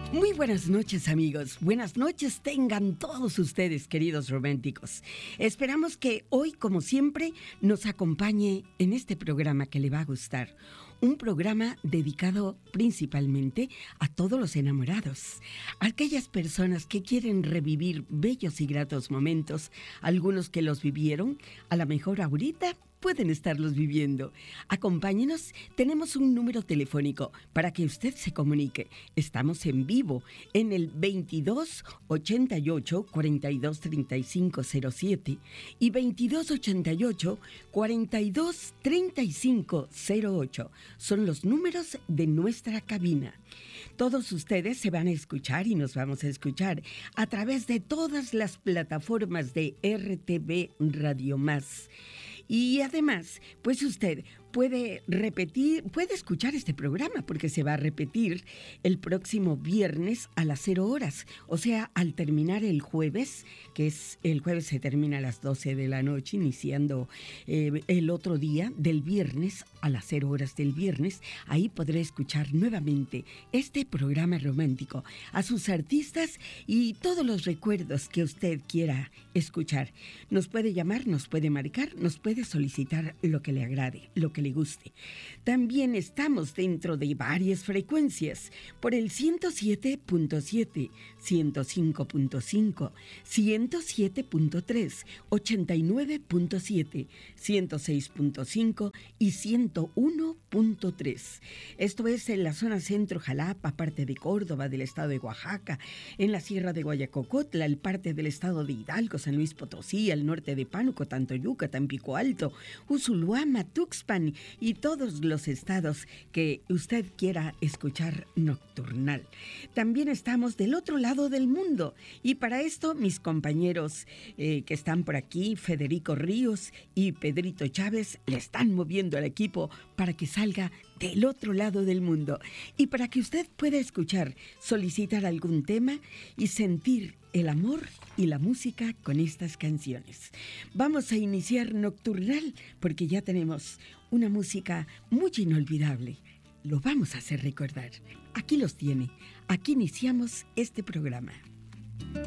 Muy buenas noches, amigos. Buenas noches tengan todos ustedes, queridos románticos. Esperamos que hoy, como siempre, nos acompañe en este programa que le va a gustar. Un programa dedicado principalmente a todos los enamorados, a aquellas personas que quieren revivir bellos y gratos momentos, algunos que los vivieron, a lo mejor ahorita pueden estarlos viviendo. Acompáñenos, tenemos un número telefónico para que usted se comunique. Estamos en vivo en el 22 88 42 35 07 y 22 88 42 35 08. Son los números de nuestra cabina. Todos ustedes se van a escuchar y nos vamos a escuchar a través de todas las plataformas de RTV Radio Más. Y además, pues usted puede escuchar este programa porque se va a repetir el próximo viernes a las 0 horas. O sea, al terminar el jueves, el jueves se termina a las 12 de la noche, iniciando el otro día del viernes a las 0 horas del viernes. Ahí podrá escuchar nuevamente este programa romántico, a sus artistas y todos los recuerdos que usted quiera escuchar. Nos puede llamar, nos puede marcar, nos puede solicitar lo que le agrade, lo que le guste. También estamos dentro de varias frecuencias por el 107.7, 105.5, 107.3, 89.7, 106.5 y 101.3. Esto es en la zona centro Jalapa, parte de Córdoba, del estado de Oaxaca, en la sierra de Guayacocotla, el parte del estado de Hidalgo, San Luis Potosí, al norte de Pánuco, Tantoyuca, Tampico Alto, Usulhuama, Tuxpan y todos los estados que usted quiera escuchar Nocturnal. También estamos del otro lado del mundo y para esto mis compañeros que están por aquí, Federico Ríos y Pedrito Chávez, le están moviendo al equipo para que salga del otro lado del mundo y para que usted pueda escuchar, solicitar algún tema y sentir el amor y la música con estas canciones. Vamos a iniciar Nocturnal porque ya tenemos una música muy inolvidable. Lo vamos a hacer recordar. Aquí los tiene. Aquí iniciamos este programa.